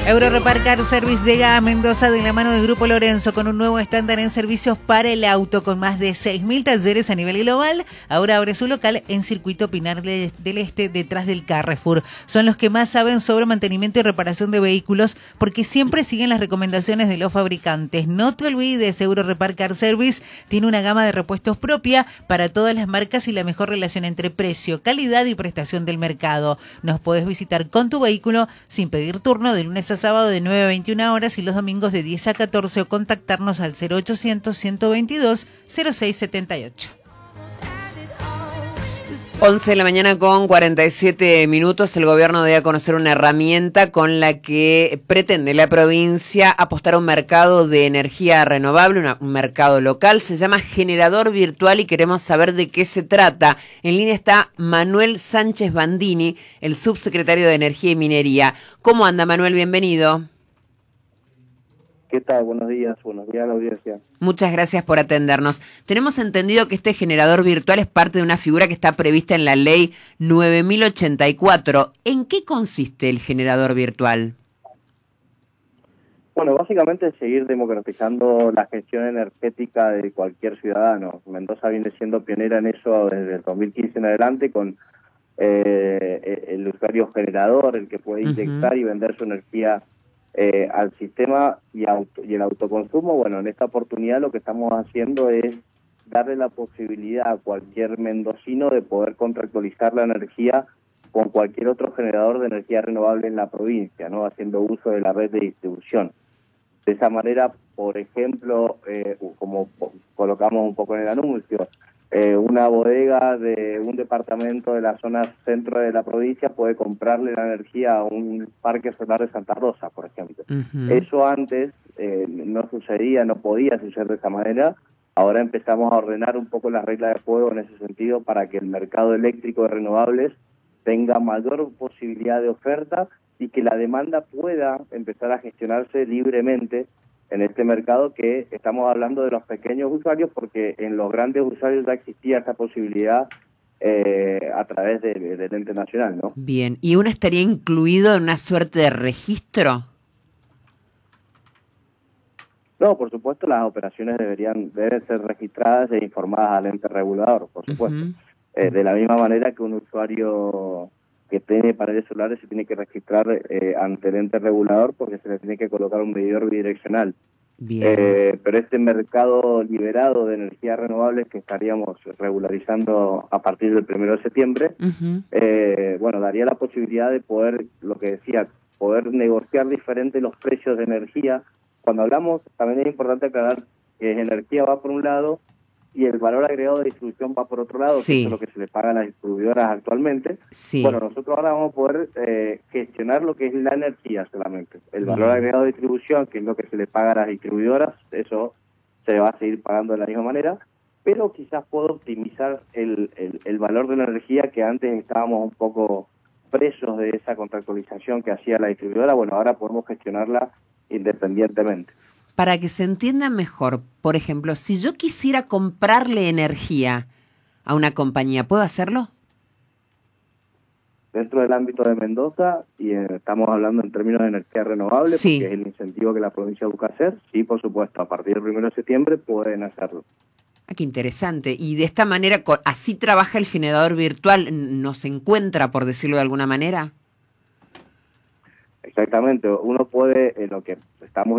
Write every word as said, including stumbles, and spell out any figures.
Eurorepar Car Service llega a Mendoza de la mano del Grupo Lorenzo con un nuevo estándar en servicios para el auto con más de seis mil talleres a nivel global. Ahora abre su local en Circuito Pinar del Este detrás del Carrefour. Son los que más saben sobre mantenimiento y reparación de vehículos porque siempre siguen las recomendaciones de los fabricantes. No te olvides, Eurorepar Car Service tiene una gama de repuestos propia para todas las marcas y la mejor relación entre precio, calidad y prestación del mercado. Nos podés visitar con tu vehículo sin pedir turno de lunes a sábado de nueve a veintiuna horas y los domingos de diez a catorce o contactarnos al cero ochocientos, ciento veintidós, cero seis setenta y ocho. once de la mañana con cuarenta y siete minutos. El gobierno debe conocer una herramienta con la que pretende la provincia apostar a un mercado de energía renovable, una, un mercado local. Se llama Generador Virtual y queremos saber de qué se trata. En línea está Manuel Sánchez Bandini, el subsecretario de Energía y Minería. ¿Cómo anda, Manuel? Bienvenido. ¿Qué tal? Buenos días, buenos días a la audiencia. Muchas gracias por atendernos. Tenemos entendido que este generador virtual es parte de una figura que está prevista en la ley nueve mil ochenta y cuatro. ¿En qué consiste el generador virtual? Bueno, básicamente es seguir democratizando la gestión energética de cualquier ciudadano. Mendoza viene siendo pionera en eso desde el dos mil quince en adelante con eh, el usuario generador, el que puede inyectar uh-huh. y vender su energía Eh, al sistema y, auto, y el autoconsumo. Bueno, en esta oportunidad lo que estamos haciendo es darle la posibilidad a cualquier mendocino de poder contractualizar la energía con cualquier otro generador de energía renovable en la provincia, ¿no? Haciendo uso de la red de distribución. De esa manera, por ejemplo, eh, como colocamos un poco en el anuncio, Eh, una bodega de un departamento de la zona centro de la provincia puede comprarle la energía a un parque solar de Santa Rosa, por ejemplo. Uh-huh. Eso antes eh, no sucedía, no podía suceder de esa manera. Ahora empezamos a ordenar un poco las reglas de juego en ese sentido para que el mercado eléctrico de renovables tenga mayor posibilidad de oferta y que la demanda pueda empezar a gestionarse libremente en este mercado, que estamos hablando de los pequeños usuarios, porque en los grandes usuarios ya existía esa posibilidad eh, a través de, de, del ente nacional, ¿no? Bien, ¿y uno estaría incluido en una suerte de registro? No, por supuesto, las operaciones deberían deben ser registradas e informadas al ente regulador, por supuesto. Uh-huh. Eh, de la misma manera que un usuario que tiene paneles solares se tiene que registrar eh, ante el ente regulador porque se le tiene que colocar un medidor bidireccional. Bien. Eh, pero este mercado liberado de energías renovables que estaríamos regularizando a partir del primero de septiembre, uh-huh. eh, bueno, daría la posibilidad de poder, lo que decía, poder negociar diferente los precios de energía. Cuando hablamos, también es importante aclarar que energía va por un lado y el valor agregado de distribución va por otro lado, sí. que es lo que se le paga a las distribuidoras actualmente. Sí. Bueno, nosotros ahora vamos a poder eh, gestionar lo que es la energía solamente. El valor Bien. agregado de distribución, que es lo que se le paga a las distribuidoras, eso se va a seguir pagando de la misma manera, pero quizás puedo optimizar el, el, el valor de la energía, que antes estábamos un poco presos de esa contractualización que hacía la distribuidora. Bueno, ahora podemos gestionarla independientemente. Para que se entienda mejor, por ejemplo, si yo quisiera comprarle energía a una compañía, ¿puedo hacerlo? Dentro del ámbito de Mendoza, y eh, estamos hablando en términos de energía renovable, sí. porque es el incentivo que la provincia busca hacer, sí, por supuesto, a partir del primero de septiembre pueden hacerlo. Ah, qué interesante. Y de esta manera, ¿así trabaja el generador virtual? ¿Nos encuentra, por decirlo de alguna manera? Exactamente, uno puede, en lo que estamos